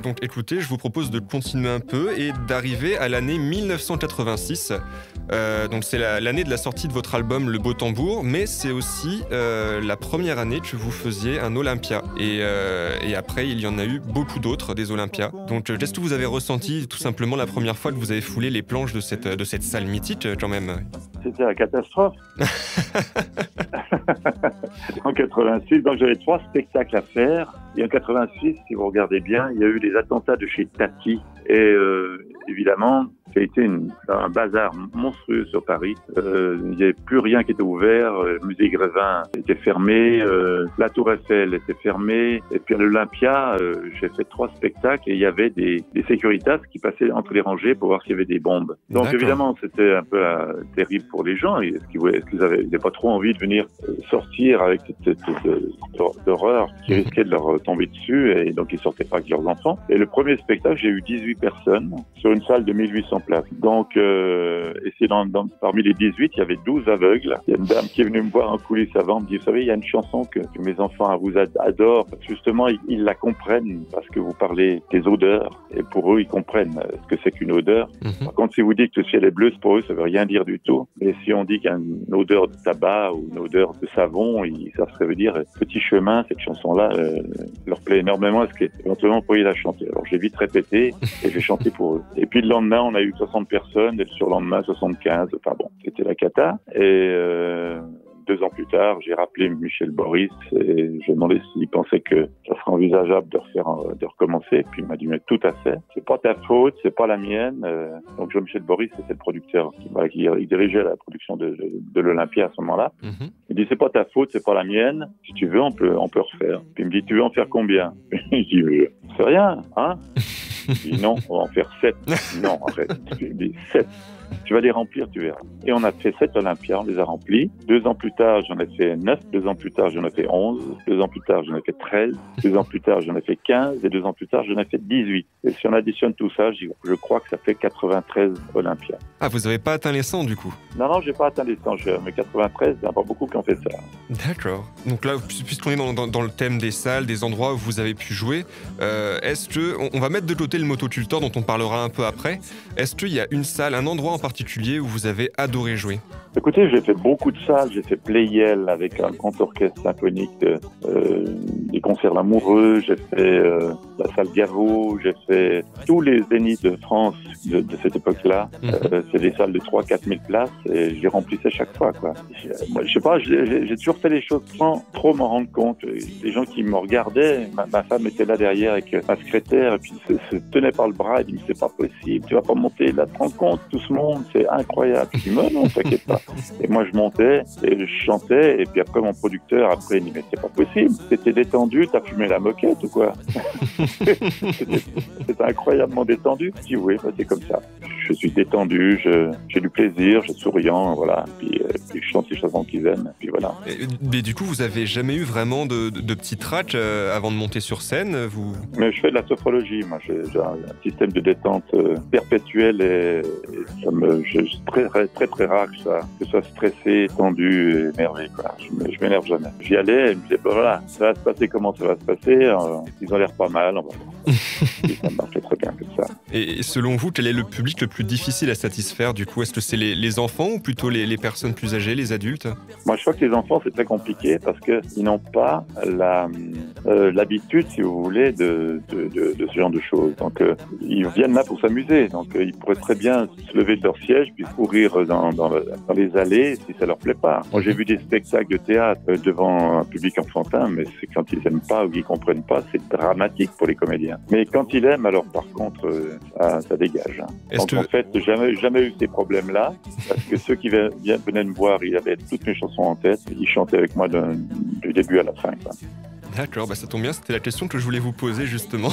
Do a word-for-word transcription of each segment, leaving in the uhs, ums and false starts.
donc écoutez, je vous propose de continuer un peu et d'arriver à l'année mille neuf cent quatre-vingt-six. Euh, donc c'est la, l'année de la sortie de votre album Le Beau Tambour, mais c'est aussi euh, la première année que vous faisiez un Olympia. Et, euh, et après, il y en a eu beaucoup d'autres, des Olympias. Donc qu'est-ce que vous avez ressenti tout simplement la première fois que vous avez foulé les planches de cette, de cette salle mythique quand même? C'était la catastrophe. En quatre-vingt-six, donc j'avais trois spectacles à faire. Et en quatre-vingt-six, si vous regardez bien, il y a eu les attentats de chez Tati. Et euh, évidemment, ça a été une, un bazar monstrueux sur Paris. Euh, il n'y avait plus rien qui était ouvert. Le musée Grévin était fermé. Euh, la Tour Eiffel était fermée. Et puis à l'Olympia, euh, j'ai fait trois spectacles et il y avait des, des sécuritas qui passaient entre les rangées pour voir s'il y avait des bombes. Donc D'accord. Évidemment, c'était un peu euh, terrible pour les gens. Est-ce qu'ils est-ce qu'ils avaient, ils n'avaient pas trop envie de venir euh, sortir avec cette, cette, cette horreur qui risquait de leur tomber dessus, et donc ils sortaient pas avec leurs enfants. Et le premier spectacle, j'ai eu dix-huit personnes sur une salle de mille huit cents places. Donc, euh, et c'est dans, dans, parmi les dix-huit, il y avait douze aveugles. Il y a une dame qui est venue me voir en coulisses avant, me dit, vous savez, il y a une chanson que, que mes enfants vous adorent. Justement, ils, ils la comprennent parce que vous parlez des odeurs. Et pour eux, ils comprennent ce que c'est qu'une odeur. Mm-hmm. Par contre, si vous dites que le ciel est bleu, pour eux, ça veut rien dire du tout. Mais si on dit qu'il y a une odeur de tabac ou une odeur de savon, ils, ça veut dire petit chemin. Cette chanson-là euh, leur plaît énormément. Est-ce qu'éventuellement, vous pourriez la chanter? Alors, j'ai vite répété et j'ai chanté pour eux. Et puis, le lendemain, on a eu soixante personnes et le surlendemain, soixante-quinze. Enfin bon, c'était la cata. Et euh, deux ans plus tard, j'ai rappelé Michel Boris et je lui ai demandé s'il pensait que ça serait envisageable de refaire, de recommencer. Puis il m'a dit, mais tout à fait. C'est pas ta faute, c'est pas la mienne. Euh, donc Jean-Michel Boris, c'était le producteur qui, voilà, qui il dirigeait la production de, de, de l'Olympia à ce moment-là. Mm-hmm. Il dit, c'est pas ta faute, c'est pas la mienne. Si tu veux, on peut, on peut refaire. Puis il me dit, tu veux en faire combien? Je dis, mais c'est rien, hein? Je dis, non, on va en faire sept. Non, arrête. Je lui dis, sept. Tu vas les remplir, tu verras. Et on a fait sept Olympias, on les a remplis. Deux ans plus tard, j'en ai fait neuf. Deux ans plus tard, j'en ai fait onze. Deux ans plus tard, j'en ai fait treize. Deux ans plus tard, j'en ai fait quinze. Et deux ans plus tard, j'en ai fait dix-huit. Et si on additionne tout ça, je crois que ça fait quatre-vingt-treize Olympias. Ah, vous n'avez pas atteint les cent, du coup? Non, non, j'ai pas atteint les cent. Mais quatre-vingt-treize, il n'y en a pas beaucoup qui ont fait ça. D'accord. Donc là, puisqu'on est dans, dans, dans le thème des salles, des endroits où vous avez pu jouer, euh, est-ce que, on, on va mettre de côté le motoculteur dont on parlera un peu après. Est-ce qu'il y a une salle, un endroit en particulier où vous avez adoré jouer? Écoutez, j'ai fait beaucoup de salles. J'ai fait Playel avec un grand orchestre symphonique, de, euh, des concerts l'amoureux. J'ai fait euh, la salle Gaveau. J'ai fait tous les zéniths de France de, de cette époque-là. Mmh. Euh, c'est des salles de trois à quatre mille places et je les remplissais chaque fois, quoi. Moi, je sais pas, j'ai, j'ai toujours fait les choses sans trop m'en rendre compte. Les gens qui me regardaient, ma, ma femme était là derrière avec ma secrétaire et puis se, se tenait par le bras et dit, mais c'est pas possible, tu vas pas monter là, te rends compte, tout ce monde, c'est incroyable. Je dis, mais non, t'inquiète pas. Et moi, je montais et je chantais. Et puis après, mon producteur, après, il dit, mais c'est pas possible. T'étais détendu, t'as fumé la moquette ou quoi? c'était, c'était incroyablement détendu. Je dis, oui, bah, c'est comme ça. Je suis détendu, je, j'ai du plaisir, je suis souriant, voilà. Puis, euh, puis je chante les chansons qu'ils aiment. Puis voilà. Et, mais du coup, vous avez jamais eu vraiment de, de, de petits tracks euh, avant de monter sur scène, vous? Mais je fais de la sophrologie. Moi, j'ai, j'ai un système de détente euh, perpétuel et, et ça me, je, c'est très, très, très, très rare que ça. Que ce soit stressé, tendu, énervé, quoi. Je, je m'énerve jamais. J'y allais et je me disais, bah, voilà, ça va se passer comment ça va se passer. Euh, ils ont l'air pas mal, on va voir. Et ça marchait très bien comme ça. Et selon vous, quel est le public le plus difficile à satisfaire, du coup? Est-ce que c'est les, les enfants ou plutôt les, les personnes plus âgées, les adultes? Moi, je crois que les enfants, c'est très compliqué parce qu'ils n'ont pas la, euh, l'habitude, si vous voulez, de, de, de, de ce genre de choses. Donc, euh, ils viennent là pour s'amuser. Donc, euh, ils pourraient très bien se lever de leur siège puis courir dans, dans, le, dans les allées si ça leur plaît pas. Moi, j'ai vu des spectacles de théâtre devant un public enfantin, mais c'est quand ils aiment pas ou qu'ils comprennent pas, c'est dramatique pour les comédiens. Mais quand ils aiment, alors par contre, euh, ça, ça dégage. Hein. Donc, que... en fait, jamais, jamais eu ces problèmes-là, parce que ceux qui venaient me voir, ils avaient toutes mes chansons en tête, ils chantaient avec moi de, du début à la fin, quoi. D'accord, bah ça tombe bien, c'était la question que je voulais vous poser justement.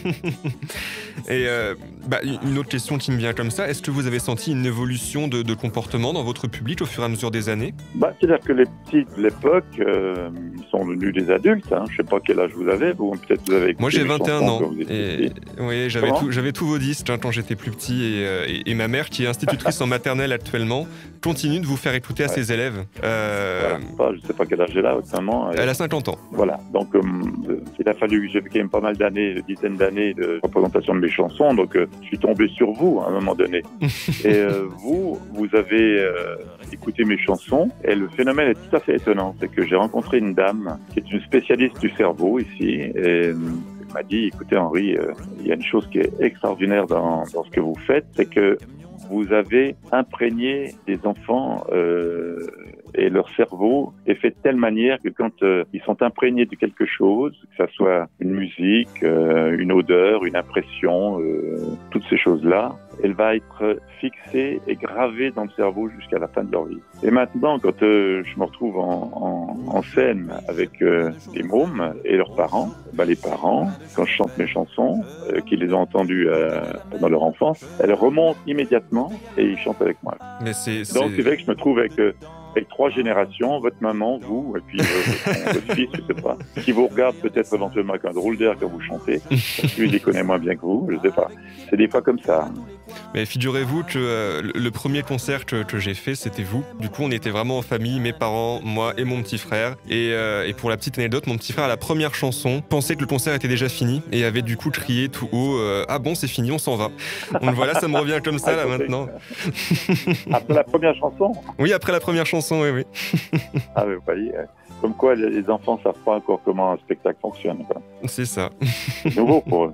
Et euh, bah, une autre question qui me vient comme ça, est-ce que vous avez senti une évolution de, de comportement dans votre public au fur et à mesure des années? Bah, c'est-à-dire que les petits de l'époque euh, sont devenus des adultes. Hein. Je ne sais pas quel âge vous avez, vous peut-être vous avez. Moi j'ai vingt et un ans. Et, oui, j'avais, tout, j'avais tous vos disques hein, quand j'étais plus petit et, euh, et, et ma mère qui est institutrice en maternelle actuellement continue de vous faire écouter à Ouais. ses élèves. Euh, Voilà. Je ne sais pas quel âge elle a, votre maman. Elle a cinquante ans. Voilà, donc euh, il a fallu, j'ai quand même pas mal d'années, une dizaine d'années de représentation de mes chansons, donc euh, je suis tombé sur vous à un moment donné. Et euh, vous, vous avez euh, écouté mes chansons, et le phénomène est tout à fait étonnant, c'est que j'ai rencontré une dame qui est une spécialiste du cerveau ici, et euh, elle m'a dit, écoutez Henri, euh, il y a une chose qui est extraordinaire dans, dans ce que vous faites, c'est que vous avez imprégné des enfants euh, et leur cerveau est fait de telle manière que quand euh, ils sont imprégnés de quelque chose, que ça soit une musique, euh, une odeur, une impression, euh, toutes ces choses-là, elle va être fixée et gravée dans le cerveau jusqu'à la fin de leur vie. Et maintenant, quand euh, je me retrouve en, en, en scène avec euh, les mômes et leurs parents, bah, les parents, quand je chante mes chansons, euh, qu'ils les ont entendues euh, pendant leur enfance, elles remontent immédiatement et ils chantent avec moi. Mais c'est, c'est... Donc c'est vrai que je me trouve avec... Euh, avec trois générations, votre maman, vous, et puis euh, votre, votre fils, je sais pas, qui vous regarde peut-être éventuellement avec un drôle d'air quand vous chantez, parce que lui, il les connaît moins bien que vous, je sais pas. C'est des fois comme ça. Mais figurez-vous que euh, le premier concert que, que j'ai fait, c'était vous. Du coup, on était vraiment en famille, mes parents, moi et mon petit frère. Et, euh, et pour la petite anecdote, mon petit frère, à la première chanson, pensait que le concert était déjà fini et avait du coup crié tout haut euh, « Ah bon, c'est fini, on s'en va ». Donc voilà, ça me revient comme ça, là, maintenant. Après la première chanson? Oui, après la première chanson, oui, oui. Ah, mais vous voyez, comme quoi les enfants savent pas encore comment un spectacle fonctionne, quoi. C'est ça. C'est nouveau pour eux.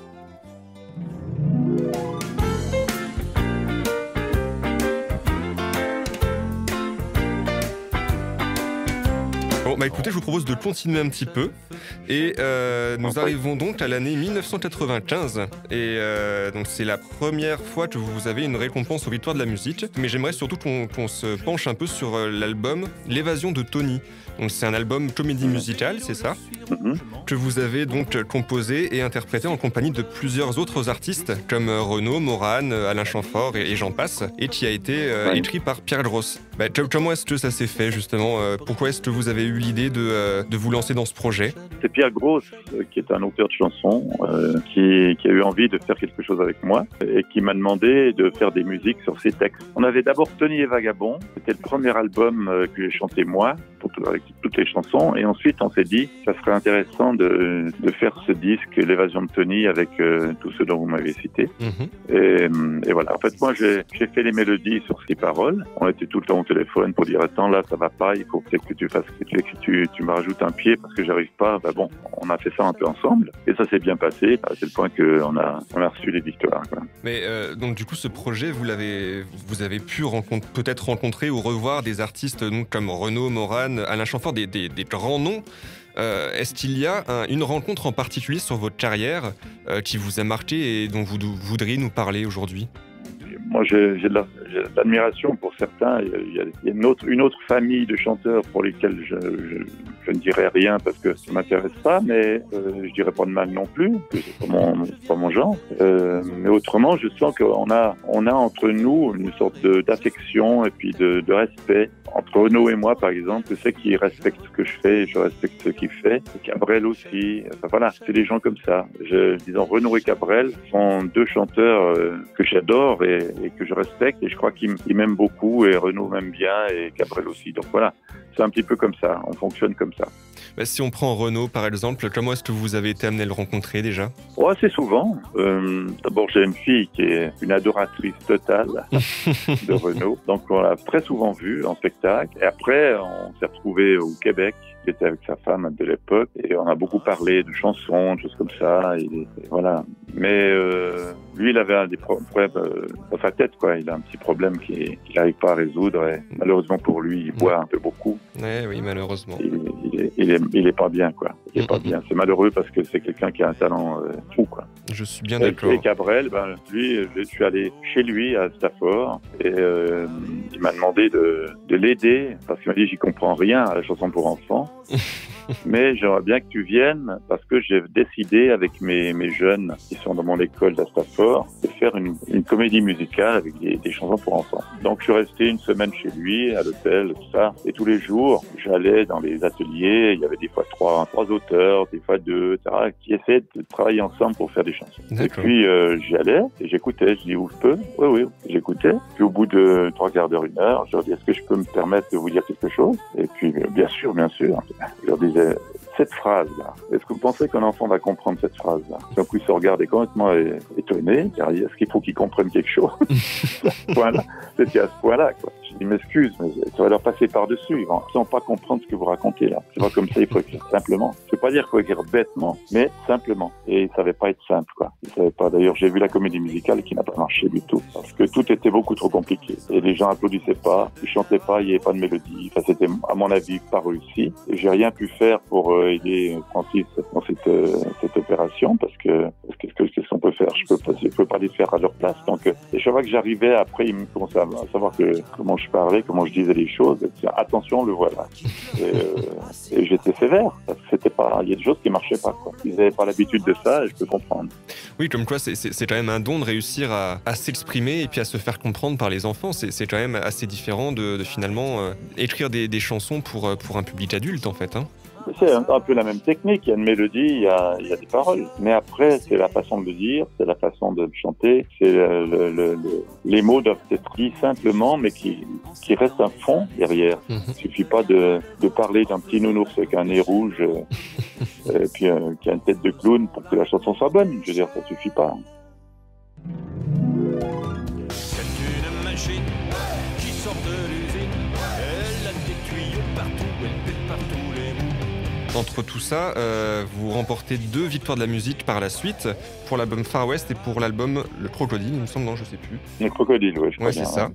Bon, bah écoutez, je vous propose de continuer un petit peu. Et euh, nous arrivons donc à l'année mille neuf cent quatre-vingt-quinze. Et euh, donc c'est la première fois que vous avez une récompense aux victoires de la musique. Mais j'aimerais surtout qu'on, qu'on se penche un peu sur euh, l'album L'évasion de Tony. Donc c'est un album comédie musicale, c'est ça ? Mm-hmm. Que vous avez donc composé et interprété en compagnie de plusieurs autres artistes comme Renaud, Morane, Alain Chamfort et, et j'en passe, et qui a été euh, Oui. écrit par Pierre Gross. Bah, comment est-ce que ça s'est fait justement ? euh, Pourquoi est-ce que vous avez eu l'idée de, euh, de vous lancer dans ce projet ? C'est Pierre Gross, euh, qui est un auteur de chansons, euh, qui, qui a eu envie de faire quelque chose avec moi et qui m'a demandé de faire des musiques sur ses textes. On avait d'abord Tony et Vagabond, c'était le premier album euh, que j'ai chanté moi, pour tout, avec toutes les chansons, et ensuite on s'est dit ça serait intéressant de, de faire ce disque L'évasion de Tony avec euh, tous ceux dont vous m'avez cité. Mmh. Et, et voilà, en fait moi j'ai, j'ai fait les mélodies sur ces paroles, on était tout le temps au téléphone pour dire attends là ça va pas, il faut peut-être que tu fasses que tu, que tu, tu me rajoutes un pied parce que j'arrive pas. Bah bon, on a fait ça un peu ensemble et ça s'est bien passé, à tel point qu'on a, on a reçu les victoires, quoi. Mais euh, donc du coup ce projet vous l'avez, vous avez pu rencontre, peut-être rencontrer ou revoir des artistes donc, comme Renaud, Morane, Alain Chamfort, des, des, des grands noms. Euh, est-ce qu'il y a un, une rencontre en particulier sur votre carrière euh, qui vous a marqué et dont vous dou- voudriez nous parler aujourd'hui ? Moi, j'ai, j'ai, de la, j'ai de l'admiration pour certains. Il y a, il y a une, autre, une autre famille de chanteurs pour lesquels je, je, je ne dirais rien parce que ça ne m'intéresse pas, mais euh, je ne dirais pas de mal non plus, que c'est pas mon, pas mon genre. Euh, mais autrement, je sens qu'on a, on a entre nous une sorte de, d'affection et puis de, de respect. Entre Renaud et moi, par exemple, je sais qu'il respecte ce que je fais et je respecte ce qu'il fait. Et Cabrel aussi. Enfin voilà, c'est des gens comme ça. Je, disons, Renaud et Cabrel sont deux chanteurs euh, que j'adore et, et que je respecte. Et je crois qu'ils m'aiment beaucoup et Renaud m'aime bien et Cabrel aussi. Donc voilà, c'est un petit peu comme ça. On fonctionne comme ça. Bah, si on prend Renaud par exemple, comment est-ce que vous avez été amené à le rencontrer déjà ? Oh, assez souvent. Euh, d'abord, j'ai une fille qui est une adoratrice totale de Renaud. Donc on l'a très souvent vu en spectacle. Et après, on s'est retrouvés au Québec. Il était avec sa femme de l'époque et on a beaucoup parlé de chansons, de choses comme ça. Et, et voilà. Mais euh, lui, il avait un des problèmes euh, dans sa tête, quoi. Il a un petit problème qu'il n'arrive pas à résoudre. Et malheureusement pour lui, il boit un peu beaucoup. Ouais, oui, malheureusement. Il, il, est, il, est, il est pas bien, quoi. Il est pas Mm-hmm. bien. C'est malheureux parce que c'est quelqu'un qui a un talent euh, fou, quoi. Je suis bien d'accord. Et Cabrel, ben, lui, je suis allé chez lui à Stafford et euh, il m'a demandé de, de l'aider parce qu'il m'a dit j'y comprends rien à la chanson pour enfants. Mais j'aimerais bien que tu viennes parce que j'ai décidé avec mes, mes jeunes qui sont dans mon école d'A Stafford de faire une, une comédie musicale avec des, des chansons pour enfants. Donc je suis resté une semaine chez lui, à l'hôtel, tout ça. Et tous les jours, j'allais dans les ateliers. Il y avait des fois trois, trois auteurs, des fois deux, et cetera, qui essayaient de travailler ensemble pour faire des chansons. Et puis euh, j'y allais et j'écoutais. Je dis où je peux. Oui, oui, j'écoutais. Puis au bout de trois quarts d'heure, une heure, je leur dis est-ce que je peux me permettre de vous dire quelque chose? Et puis bien sûr, bien sûr. Je leur disais cette phrase-là, est-ce que vous pensez qu'un enfant va comprendre cette phrase-là? Donc il se regardait complètement étonné, car est-ce qu'il faut qu'il comprenne quelque chose? Voilà, c'était à ce point-là, quoi. Je dis, m'excuse, mais ça va leur passer par-dessus. Ils vont, ils vont pas comprendre ce que vous racontez, là. C'est pas comme ça, il faut écrire simplement. Je veux pas dire qu'il faut écrire bêtement, mais simplement. Et ça savait pas être simple, quoi. Il savait pas. D'ailleurs, j'ai vu la comédie musicale qui n'a pas marché du tout. Parce que tout était beaucoup trop compliqué. Et les gens applaudissaient pas, ils chantaient pas, il y avait pas de mélodie. Enfin, c'était, à mon avis, pas réussi. Et j'ai rien pu faire pour euh, aider Francis dans cette, euh, cette opération, parce que, parce que qu'est-ce qu'on peut faire? Je peux pas, je peux pas les faire à leur place. Donc, euh, et chaque fois que j'arrivais, après, ils me commençaient à, à savoir que, comment je parlais, comment je disais les choses. Et, attention, le voilà. Et, euh, et j'étais sévère, parce que c'était pas, il y a des choses qui marchaient pas, quoi. Ils avaient pas l'habitude de ça, et je peux comprendre. Oui, comme quoi, c'est, c'est, c'est quand même un don de réussir à, à s'exprimer et puis à se faire comprendre par les enfants. C'est, c'est quand même assez différent de, de finalement euh, écrire des, des chansons pour, pour un public adulte, en fait, hein. C'est un, un peu la même technique, il y a une mélodie, il y a, il y a des paroles. Mais après, c'est la façon de le dire, c'est la façon de le chanter. C'est le, le, le, le, les mots doivent être dits simplement, mais qui, qui reste un fond derrière. Mm-hmm. Il suffit pas de, de parler d'un petit nounours avec un nez rouge et puis euh, qui a une tête de clown pour que la chanson soit bonne. Je veux dire, ça suffit pas. C'est une machine qui sort de l'usine. Elle a des tuyaux partout, elle pète partout les bouts. Entre tout ça, euh, vous remportez deux victoires de la musique par la suite, pour l'album Far West et pour l'album Le Crocodile, il me semble, non, je sais plus. Le Crocodile, oui, je crois ouais, bien. c'est ça. Ouais.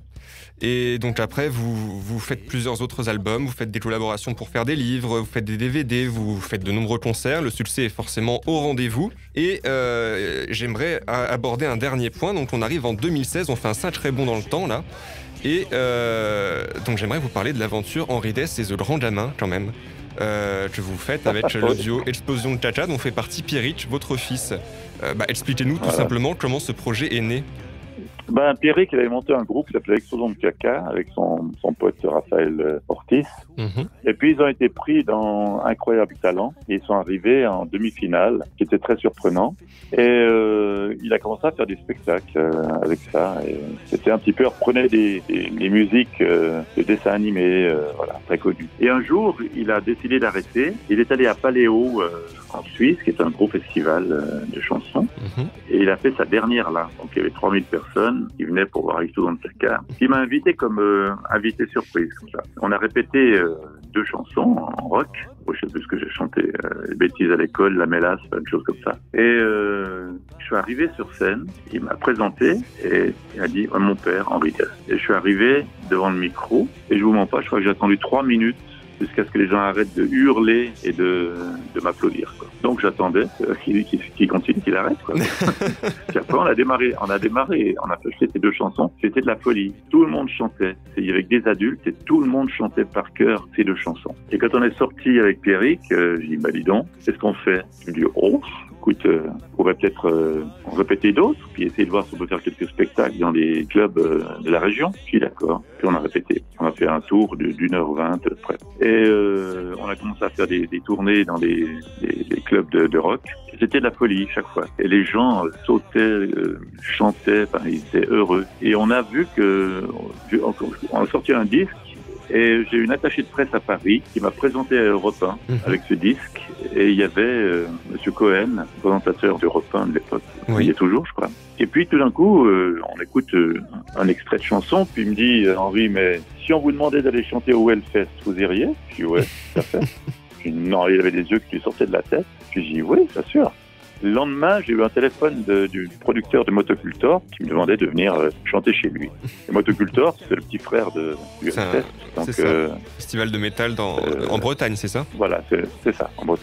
Et donc après, vous, vous faites plusieurs autres albums, vous faites des collaborations pour faire des livres, vous faites des D V D, vous faites de nombreux concerts, le succès est forcément au rendez-vous. Et euh, j'aimerais aborder un dernier point, donc on arrive en deux mille seize, on fait un sacré bond dans le temps là. Et euh, donc j'aimerais vous parler de l'aventure Henri Dess et The Grand Gamin quand même. Euh, que vous faites avec le duo Explosion de Caca dont fait partie Pierrick, votre fils. Euh, bah, expliquez-nous tout voilà. simplement comment ce projet est né. Ben, Pierrick, il avait monté un groupe qui s'appelait Explosion de Caca avec son, son pote Raphaël Ortiz. Mm-hmm. Et puis, ils ont été pris dans Incroyable Talent et ils sont arrivés en demi-finale, qui était très surprenant. Et euh, il a commencé à faire des spectacles euh, avec ça. Et c'était un petit peu, reprenait des, des, des musiques euh, de dessins animés, euh, voilà, très connus. Et un jour, il a décidé d'arrêter. Il est allé à Paléo, euh, en Suisse, qui est un gros festival euh, de chansons. Mm-hmm. Et il a fait sa dernière là. Donc, il y avait trois mille personnes qui venaient pour voir Explosion de Caca. Il m'a invité comme euh, invité surprise, comme ça. On a répété euh, deux chansons en rock. Moi, je sais plus ce que j'ai chanté, euh, les bêtises à l'école, la mélasse, plein de choses comme ça. Et euh, je suis arrivé sur scène, il m'a présenté et il a dit oh, mon père, Henri Dess. Et je suis arrivé devant le micro et je vous mens pas, je crois que j'ai attendu trois minutes jusqu'à ce que les gens arrêtent de hurler et de, de m'applaudir, quoi. Donc j'attendais euh, qu'il, qu'il, qu'il continue, qu'il arrête, quoi. Puis après on a démarré, on a démarré, on a fait ces deux chansons. C'était de la folie. Tout le monde chantait. Il y avait des adultes et tout le monde chantait par cœur ces deux chansons. Et quand on est sorti avec Pierrick, euh, j'ai dit bah dis donc, qu'est-ce qu'on fait? Je lui dis oh. Écoute, euh, on pourrait peut-être euh, en répéter d'autres, puis essayer de voir si on peut faire quelques spectacles dans les clubs euh, de la région. Je suis d'accord. Puis on a répété. On a fait un tour de, d'une heure vingt à peu près. Et euh, on a commencé à faire des, des tournées dans des, des, des clubs de, de rock. Et c'était de la folie chaque fois. Et les gens euh, sautaient, euh, chantaient, enfin, ils étaient heureux. Et on a vu que on a sorti un disque. Et j'ai une attachée de presse à Paris qui m'a présenté à Europe un mmh. avec ce disque. Et il y avait euh, Monsieur Cohen, présentateur d'Europe un de l'époque. Oui. Il y est toujours, je crois. Et puis tout d'un coup, euh, on écoute euh, un extrait de chanson. Puis il me dit, euh, Henri, mais si on vous demandait d'aller chanter au Hellfest, vous iriez? Je dis, ouais, tout à fait. Puis non, il avait des yeux qui lui sortaient de la tête. Puis j'ai dit, oui, bien sûr. Le lendemain, j'ai eu un téléphone de, du producteur de Motocultor qui me demandait de venir euh, chanter chez lui. Et Motocultor, c'est le petit frère de, du Hellfest. C'est ça. Euh, Festival de métal dans, euh, en Bretagne, c'est ça? Voilà, c'est, c'est ça, en Bretagne.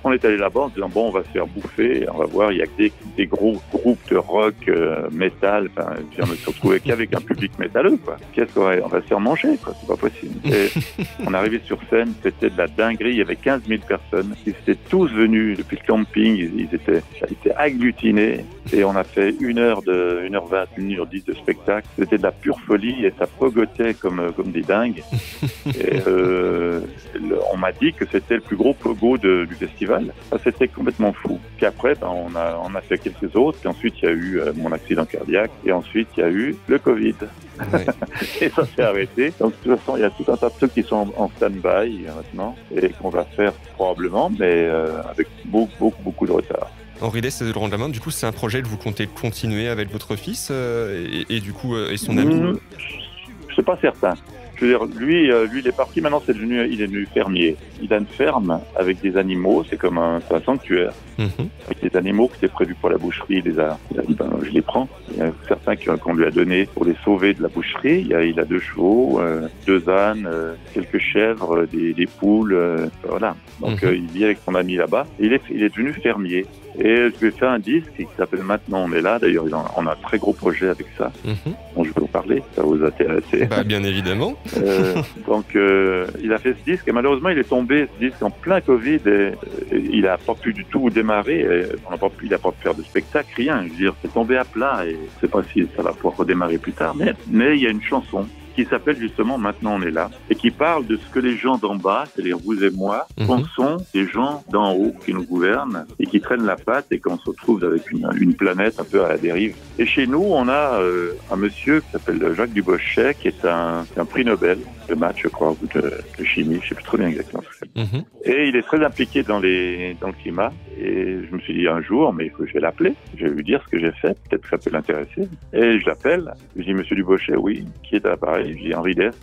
On est allé là-bas en disant bon, on va se faire bouffer, on va voir, il y a que des, des gros groupes de rock, euh, métal, enfin, puis on ne se retrouvait qu'avec un public métalleux, quoi. Qu'est-ce qu'on va, on va se faire manger, quoi, c'est pas possible. Et on est arrivé sur scène, c'était de la dinguerie, il y avait quinze mille personnes, ils étaient tous venus depuis le camping, ils, ils étaient, ils étaient agglutinés, et on a fait une heure de, une heure vingt, une heure dix de spectacle, c'était de la pure folie, et ça pogotait comme, comme des dingues. Et euh, le, on m'a dit que c'était le plus gros pogo de, du festival. Ça, c'était complètement fou. Puis après, ben, on a, on a fait quelques autres. Puis ensuite, il y a eu euh, mon accident cardiaque. Et ensuite, il y a eu le Covid. Ouais. Et ça s'est arrêté. Donc, de toute façon, il y a tout un tas de trucs qui sont en, en stand-by maintenant et qu'on va faire probablement, mais euh, avec beaucoup, beaucoup, beaucoup de retard. Henri Dess et Laurent de la Main, du coup, c'est un projet que vous comptez continuer avec votre fils euh, et, et du coup, euh, et son ami mmh, je sais pas certain. Je veux dire, lui, euh, lui, il est parti. Maintenant, c'est devenu, il est devenu fermier. Il a une ferme avec des animaux. C'est comme un, c'est un sanctuaire. Mm-hmm. Avec des animaux qui étaient prévus pour la boucherie. Il les a, il a dit, ben, je les prends. Il y a certains qui, qu'on lui a donné pour les sauver de la boucherie. Il, y a, il a deux chevaux, euh, deux ânes, euh, quelques chèvres, des, des poules. Euh, voilà. Donc, mm-hmm. euh, il vit avec son ami là-bas. Il est, il est devenu fermier. Et je vais faire un disque qui s'appelle Maintenant on est là. D'ailleurs, on a un très gros projet avec ça. Mm-hmm. Dont je vais vous parler. Ça va vous intéresser. Bah, bien évidemment. euh, donc, euh, il a fait ce disque et malheureusement, il est tombé ce disque en plein Covid et, et il n'a pas pu du tout démarrer. Et on n'a pas pu, il n'a pas pu faire de spectacle, rien. Je veux dire, c'est tombé à plat et je ne sais pas si ça va pouvoir redémarrer plus tard. Mais, mais il y a une chanson qui s'appelle justement Maintenant on est là et qui parle de ce que les gens d'en bas, c'est-à-dire vous et moi, mmh. pensons des gens d'en haut qui nous gouvernent et qui traînent la patte et qu'on se retrouve avec une, une planète un peu à la dérive. Et chez nous, on a euh, un monsieur qui s'appelle Jacques Dubochet qui est un, un prix Nobel de maths, je crois, ou de, de chimie, je sais plus trop bien exactement ce que c'est. Mmh. Et il est très impliqué dans, les, dans le climat et je me suis dit un jour, mais il faut que je vais l'appeler, je vais lui dire ce que j'ai fait, peut-être que ça peut l'intéresser. Et je l'appelle, je dis Monsieur Dubochet, oui, qui est à l'appareil? Je dis Henri Dess.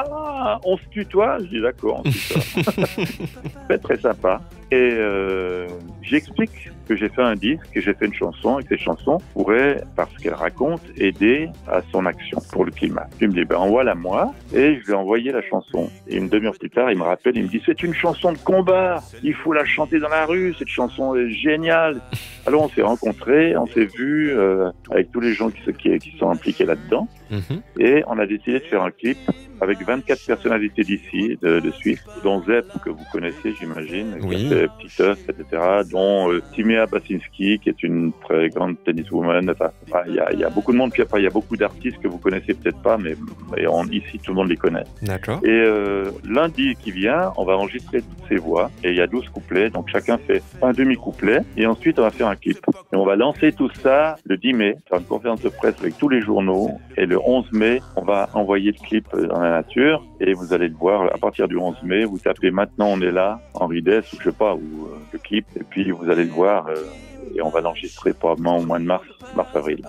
Ah, on se tutoie? Je dis d'accord, on se tutoie. C'est très sympa. Et euh, j'explique que j'ai fait un disque, que j'ai fait une chanson et que cette chanson pourrait, parce qu'elle raconte, aider à son action pour le climat. Il me dit, ben envoie-la moi et je lui ai envoyé la chanson. Et une demi-heure plus tard, il me rappelle, il me dit, c'est une chanson de combat, il faut la chanter dans la rue, cette chanson est géniale. Alors on s'est rencontrés, on s'est vus euh, avec tous les gens qui, qui, qui sont impliqués là-dedans. Mm-hmm. Et on a décidé de faire un clip avec vingt-quatre personnalités d'ici, de, de Suisse, dont Zep, que vous connaissez, j'imagine, oui. Petit Earth, et cetera, dont euh, Timea Basinski, qui est une très grande tenniswoman. Enfin, enfin, il y a, il y a beaucoup de monde, puis après, il y a beaucoup d'artistes que vous connaissez peut-être pas, mais, mais on, ici, tout le monde les connaît. D'accord. Et euh, lundi qui vient, on va enregistrer toutes ces voix, et il y a douze couplets, donc chacun fait un demi-couplet, et ensuite, on va faire un clip. Et on va lancer tout ça le dix mai, faire une conférence de presse avec tous les journaux, et le onze mai, on va envoyer le clip dans la nature, et vous allez le voir à partir du onze mai, vous tapez Maintenant on est là, Henri Dess, ou je sais pas, ou euh, le clip, et puis vous allez le voir, euh, et on va l'enregistrer probablement au mois de mars, mars-avril.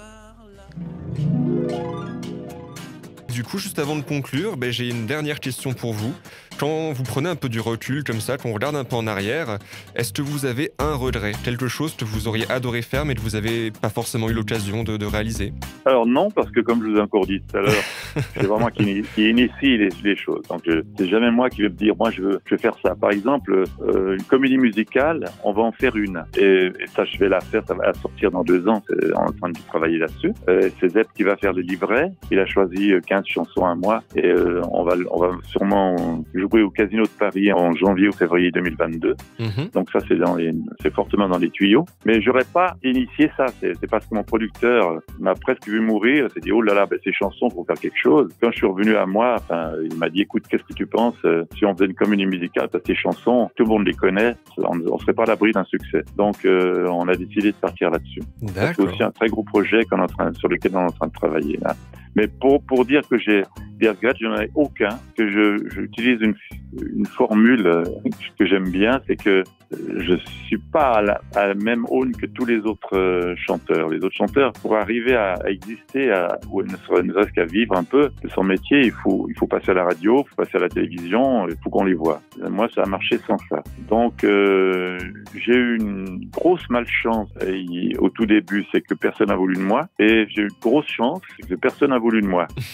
Du coup, juste avant de conclure, ben, j'ai une dernière question pour vous. Quand vous prenez un peu du recul comme ça, quand on regarde un peu en arrière, est-ce que vous avez un regret, quelque chose que vous auriez adoré faire mais que vous n'avez pas forcément eu l'occasion de, de réaliser? Alors non, parce que comme je vous ai encore dit tout à l'heure, c'est vraiment qui, qui initie les, les choses. Donc je, c'est jamais moi qui vais me dire, moi je veux, je veux faire ça. Par exemple, euh, une comédie musicale, on va en faire une. Et, et ça, je vais la faire, ça va sortir dans deux ans. C'est, on est en train de travailler là-dessus. Euh, c'est Zep qui va faire le livret. Il a choisi quinze chansons à moi et euh, on va, on va sûrement jouer au Casino de Paris en janvier ou février deux mille vingt-deux. Mm-hmm. Donc ça, c'est, dans les, c'est fortement dans les tuyaux. Mais j'aurais pas initié ça. C'est, c'est parce que mon producteur m'a presque vu mourir. Il s'est dit, oh là là, ben, ces chansons, faut faire quelque chose. Quand je suis revenu à moi, enfin, il m'a dit, écoute, qu'est-ce que tu penses euh, si on faisait une comédie musicale? Parce que ces chansons, tout le monde les connaît. On ne serait pas à l'abri d'un succès. Donc, euh, on a décidé de partir là-dessus. D'accord. C'est aussi un très gros projet qu'on est en train, sur lequel on est en train de travailler là. Mais pour, pour dire que j'ai des regrets, je n'en ai aucun, que je, j'utilise une, une formule que j'aime bien, c'est que je suis pas à la, à la même aune que tous les autres euh, chanteurs. Les autres chanteurs, pour arriver à, à exister, à, ou ne serait-ce qu'à vivre un peu de son métier, il faut, il faut passer à la radio, il faut passer à la télévision, il faut qu'on les voit. Moi, ça a marché sans ça. Donc, euh, j'ai eu une grosse malchance et, au tout début, c'est que personne n'a voulu de moi. Et j'ai eu une grosse chance, c'est que personne n'a voulu de moi.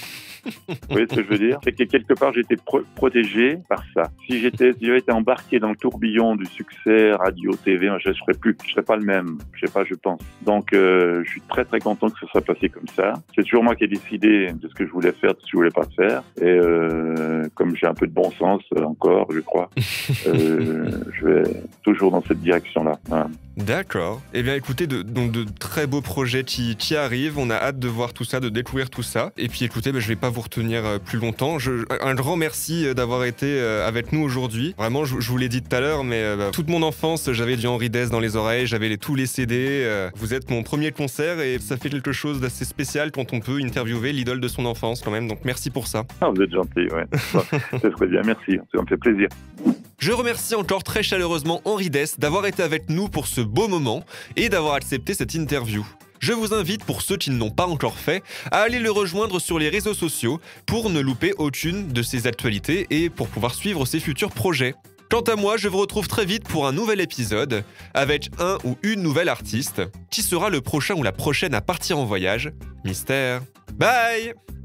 Vous voyez ce que je veux dire? C'est que quelque part, j'étais pro- protégé par ça. Si j'étais, si j'avais été embarqué dans le tourbillon du succès, radio, T V, je ne serais plus, je serais pas le même. Je sais pas, je pense. Donc, euh, je suis très très content que ça soit passé comme ça. C'est toujours moi qui ai décidé de ce que je voulais faire, de ce que je voulais pas faire. Et euh, comme j'ai un peu de bon sens euh, encore, je crois, euh, je vais toujours dans cette direction-là. Voilà. D'accord. Eh bien, écoutez, de, donc de très beaux projets qui, qui arrivent. On a hâte de voir tout ça, de découvrir tout ça. Et puis, écoutez, ben, je vais pas vous retenir plus longtemps. Je, un grand merci d'avoir été avec nous aujourd'hui. Vraiment, je, je vous l'ai dit tout à l'heure, mais ben, toute mon enfance, j'avais du Henri Dess dans les oreilles, j'avais les, tous les C D. Vous êtes mon premier concert et ça fait quelque chose d'assez spécial quand on peut interviewer l'idole de son enfance quand même. Donc, merci pour ça. Ah, vous êtes gentil, ouais. Ça serait bien, merci. Ça me fait plaisir. Je remercie encore très chaleureusement Henri Dess d'avoir été avec nous pour ce beau moment et d'avoir accepté cette interview. Je vous invite, pour ceux qui ne l'ont pas encore fait, à aller le rejoindre sur les réseaux sociaux pour ne louper aucune de ses actualités et pour pouvoir suivre ses futurs projets. Quant à moi, je vous retrouve très vite pour un nouvel épisode avec un ou une nouvelle artiste. Qui sera le prochain ou la prochaine à partir en voyage? Mystère. Bye!